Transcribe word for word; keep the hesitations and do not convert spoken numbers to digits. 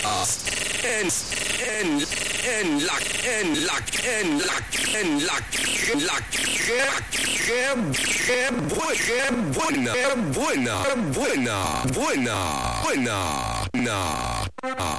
En, en, en la, en la, en la, en la, en la, qué, qué, qué, bu- qué buena, qué buena, qué buena, buena, buena, buena.